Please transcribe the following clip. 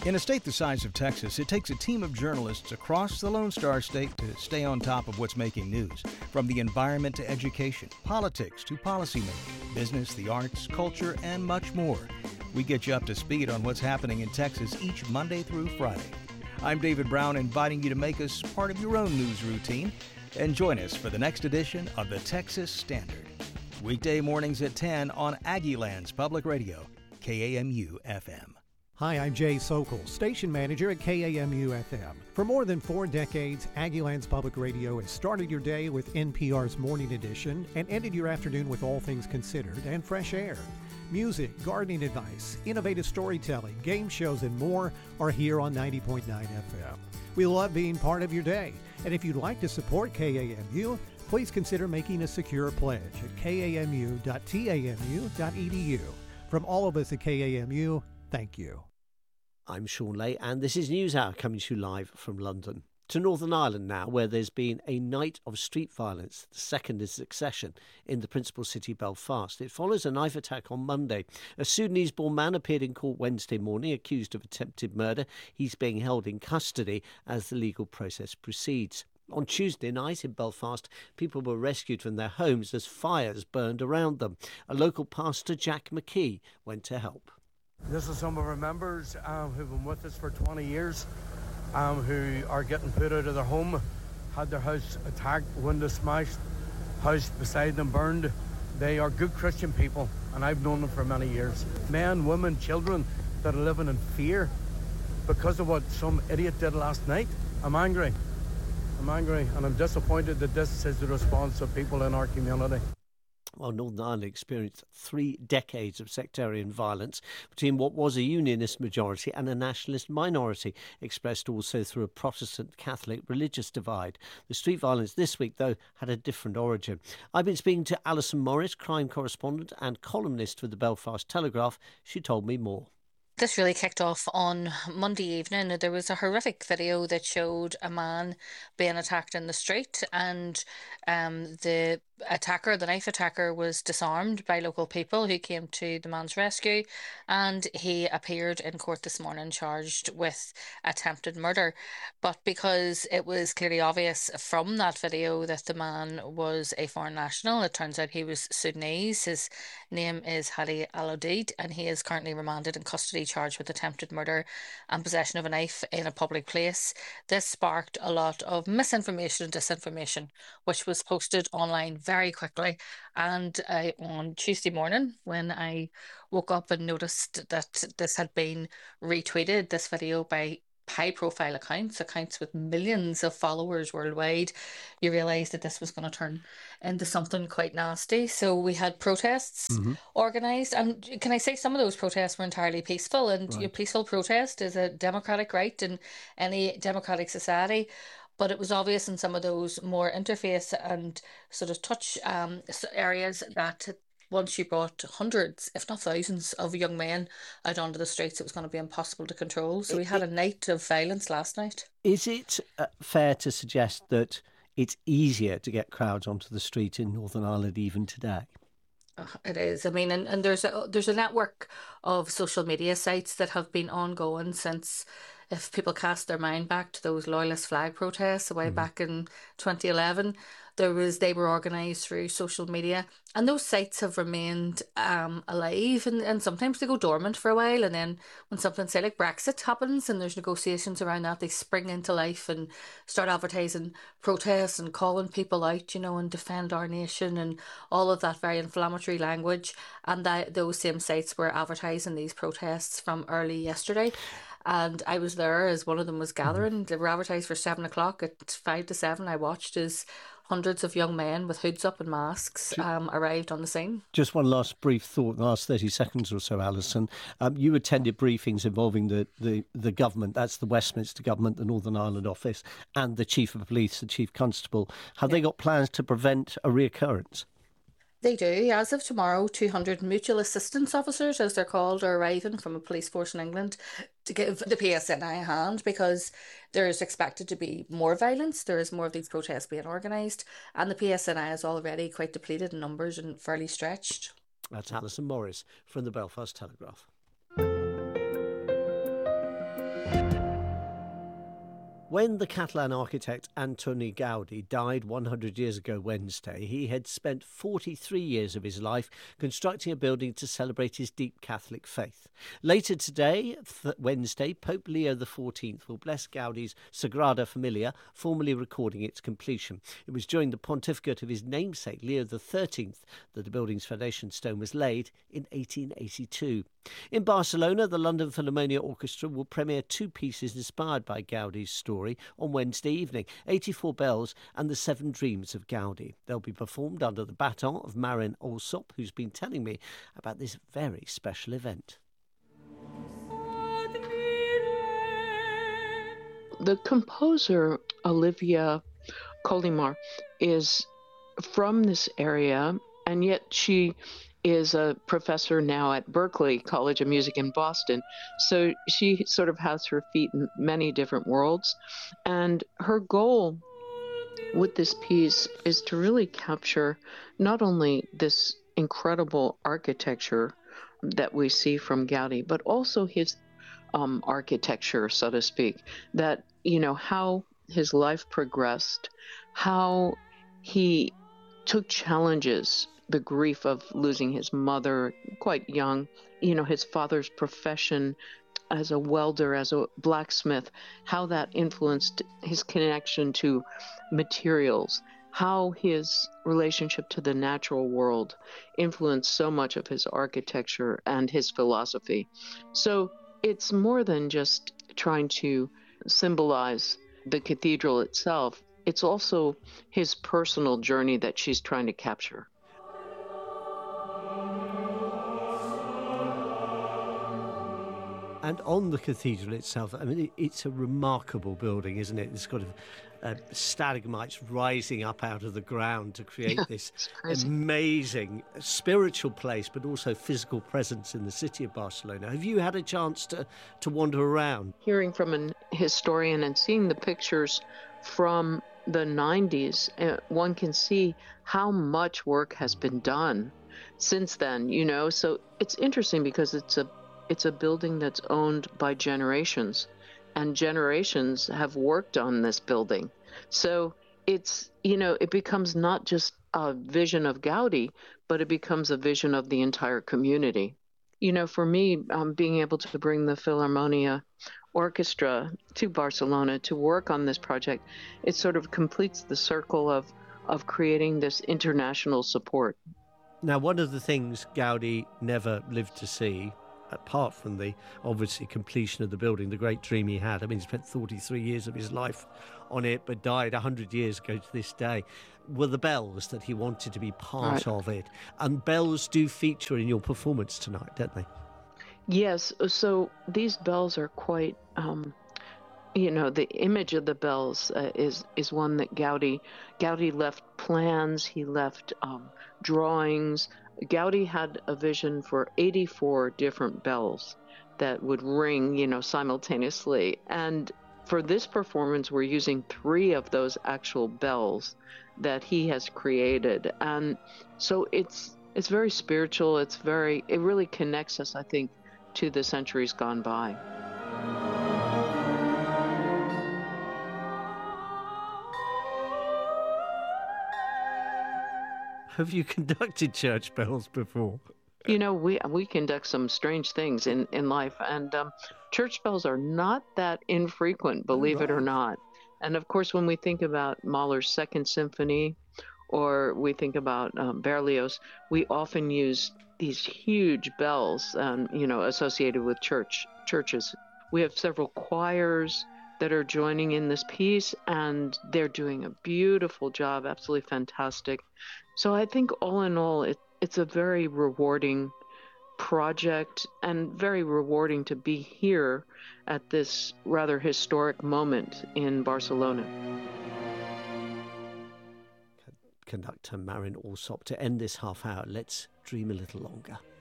In a state the size of Texas, it takes a team of journalists across the Lone Star State to stay on top of what's making news. From the environment to education, politics to policymaking, business, the arts, culture, and much more. We get you up to speed on what's happening in Texas each Monday through Friday. I'm David Brown, inviting you to make us part of your own news routine and join us for the next edition of the Texas Standard. Weekday mornings at 10 on Aggieland's Public Radio, KAMU-FM. Hi, I'm Jay Sokol, station manager at KAMU-FM. For more than 4 decades, Aggieland's Public Radio has started your day with NPR's Morning Edition and ended your afternoon with All Things Considered and Fresh Air. Music, gardening advice, innovative storytelling, game shows, and more are here on 90.9 FM. We love being part of your day. And if you'd like to support KAMU, please consider making a secure pledge at kamu.tamu.edu. From all of us at KAMU, thank you. I'm Sean Lay, and this is News Hour coming to you live from London. To Northern Ireland now, where there's been a night of street violence, the second in succession, in the principal city, Belfast. It follows a knife attack on Monday. A Sudanese-born man appeared in court Wednesday morning, accused of attempted murder. He's being held in custody as the legal process proceeds. On Tuesday night in Belfast, people were rescued from their homes as fires burned around them. A local pastor, Jack McKee, went to help. This is some of our members who've been with us for 20 years, who are getting put out of their home, had their house attacked, windows smashed, house beside them burned. They are good Christian people, and I've known them for many years. Men, women, children that are living in fear because of what some idiot did last night. I'm angry, and I'm disappointed that this is the response of people in our community. Well, Northern Ireland experienced 3 decades of sectarian violence between what was a unionist majority and a nationalist minority, expressed also through a Protestant-Catholic religious divide. The street violence this week, though, had a different origin. I've been speaking to Alison Morris, crime correspondent and columnist for the Belfast Telegraph. She told me more. This really kicked off on Monday evening. There was a horrific video that showed a man being attacked in the street, and the knife attacker, was disarmed by local people who came to the man's rescue, and he appeared in court this morning charged with attempted murder. But because it was clearly obvious from that video that the man was a foreign national, it turns out he was Sudanese. His name is Hadi Al-Odid, and he is currently remanded in custody, charged with attempted murder and possession of a knife in a public place. This sparked a lot of misinformation and disinformation, which was posted online very quickly. And on Tuesday morning, when I woke up and noticed that this had been retweeted, this video, by high-profile accounts with millions of followers worldwide, you realise that this was going to turn into something quite nasty. So we had protests organised, and can I say some of those protests were entirely peaceful, and Right. Peaceful protest is a democratic right in any democratic society. But it was obvious in some of those more interface and sort of touch areas that once you brought hundreds, if not thousands, of young men out onto the streets, it was going to be impossible to control. So we had a night of violence last night. Is it fair to suggest that it's easier to get crowds onto the street in Northern Ireland even today? It is. I mean, and there's a network of social media sites that have been ongoing since, if people cast their mind back to those loyalist flag protests way back in 2011, they were organised through social media, and those sites have remained alive, and sometimes they go dormant for a while, and then when something, say like Brexit, happens and there's negotiations around that, they spring into life and start advertising protests and calling people out, and defend our nation and all of that very inflammatory language. And those same sites were advertising these protests from early yesterday. And I was there as one of them was gathering. They were advertised for 7 o'clock. At 5 to 7, I watched as hundreds of young men with hoods up and masks arrived on the scene. Just one last brief thought, the last 30 seconds or so, Alison. You attended briefings involving the government, that's the Westminster government, the Northern Ireland office, and the Chief of Police, the Chief Constable. Have they got plans to prevent a reoccurrence? They do. As of tomorrow, 200 mutual assistance officers, as they're called, are arriving from a police force in England to give the PSNI a hand, because there is expected to be more violence. There is more of these protests being organised, and the PSNI is already quite depleted in numbers and fairly stretched. That's Alison Morris from the Belfast Telegraph. When the Catalan architect Antoni Gaudí died 100 years ago Wednesday, he had spent 43 years of his life constructing a building to celebrate his deep Catholic faith. Later today, Wednesday, Pope Leo XIV will bless Gaudí's Sagrada Familia, formally recording its completion. It was during the pontificate of his namesake, Leo XIII, that the building's foundation stone was laid in 1882. In Barcelona, the London Philharmonia Orchestra will premiere 2 pieces inspired by Gaudí's story on Wednesday evening, 84 Bells and The 7 Dreams of Gaudí. They'll be performed under the baton of Marin Alsop, who's been telling me about this very special event. The composer, Olivia Colimar, is from this area, and yet she is a professor now at Berklee College of Music in Boston. So she sort of has her feet in many different worlds. And her goal with this piece is to really capture not only this incredible architecture that we see from Gaudí, but also his architecture, so to speak, that, you know, how his life progressed, how he took challenges, the grief of losing his mother quite young, you know, his father's profession as a welder, as a blacksmith, how that influenced his connection to materials, how his relationship to the natural world influenced so much of his architecture and his philosophy. So it's more than just trying to symbolize the cathedral itself. It's also his personal journey that she's trying to capture. And on the cathedral itself, I mean, it's a remarkable building, isn't it? It's got stalagmites rising up out of the ground to create this amazing spiritual place, but also physical presence in the city of Barcelona. Have you had a chance to wander around? Hearing from an historian and seeing the pictures from the 90s, one can see how much work has been done since then, you know. So it's interesting because it's a building that's owned by generations, and generations have worked on this building. So it's, you know, it becomes not just a vision of Gaudí, but it becomes a vision of the entire community. You know, for me, being able to bring the Philharmonia Orchestra to Barcelona to work on this project, it sort of completes the circle of creating this international support. Now, one of the things Gaudí never lived to see, apart from the obviously completion of the building, the great dream he had. I mean, he spent 43 years of his life on it, but died 100 years ago to this day, were the bells that he wanted to be part of it. And bells do feature in your performance tonight, don't they? Yes. So these bells are quite, you know, the image of the bells is one that Gaudí left plans, he left drawings. Gaudí had a vision for 84 different bells that would ring, you know, simultaneously. And for this performance, we're using 3 of those actual bells that he has created. And so it's very spiritual. It really connects us, I think, to the centuries gone by. Have you conducted church bells before? You know, we conduct some strange things in life, and church bells are not that infrequent, believe it or not. And of course, when we think about Mahler's Second Symphony, or we think about Berlioz, we often use these huge bells, you know, associated with churches. We have several choirs that are joining in this piece, and they're doing a beautiful job, absolutely fantastic. So I think all in all, it's a very rewarding project and very rewarding to be here at this rather historic moment in Barcelona. Conductor Marin Alsop, to end this half hour, let's dream a little longer.